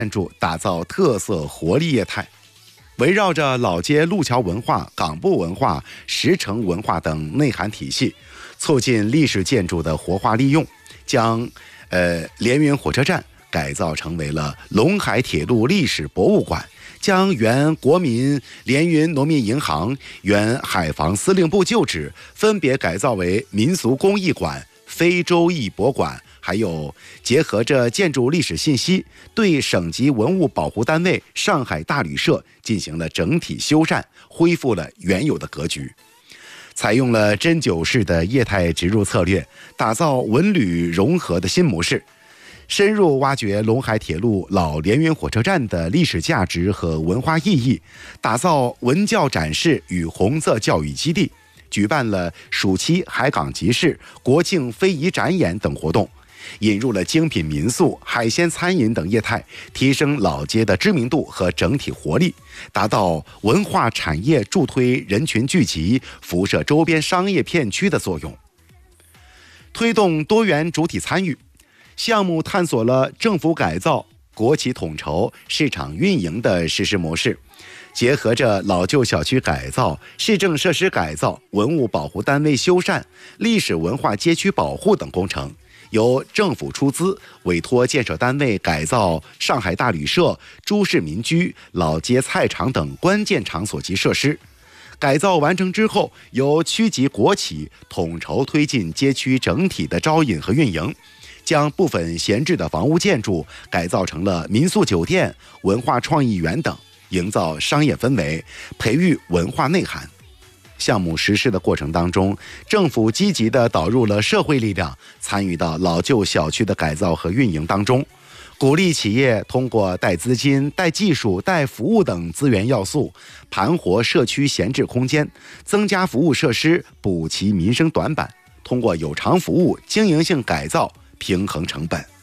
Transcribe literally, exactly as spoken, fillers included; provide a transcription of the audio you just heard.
建筑打造特色活力业态，围绕着老街路桥文化、港埠文化、石城文化等内涵体系，促进历史建筑的活化利用，将呃连云火车站改造成为了陇海铁路历史博物馆，将原国民连云农民银行、原海防司令部旧址分别改造为民俗工艺馆、非洲艺博馆，还有结合着建筑历史信息，对省级文物保护单位上海大旅社进行了整体修缮，恢复了原有的格局。采用了针灸式的业态植入策略，打造文旅融合的新模式，深入挖掘陇海铁路老连云火车站的历史价值和文化意义，打造文教展示与红色教育基地，举办了暑期海港集市、国庆非遗展演等活动，引入了精品民宿、海鲜餐饮等业态，提升老街的知名度和整体活力，达到文化产业助推人群聚集、辐射周边商业片区的作用。推动多元主体参与，项目探索了政府改造、国企统筹、市场运营的实施模式，结合着老旧小区改造、市政设施改造、文物保护单位修缮、历史文化街区保护等工程，由政府出资委托建设单位改造上海大旅社、朱氏民居、老街菜场等关键场所及设施。改造完成之后，由区级国企统筹推进街区整体的招引和运营，将部分闲置的房屋建筑改造成了民宿酒店、文化创意园等，营造商业氛围，培育文化内涵。项目实施的过程当中，政府积极地导入了社会力量，参与到老旧小区的改造和运营当中，鼓励企业通过带资金、带技术、带服务等资源要素，盘活社区闲置空间，增加服务设施，补齐民生短板，通过有偿服务、经营性改造平衡成本。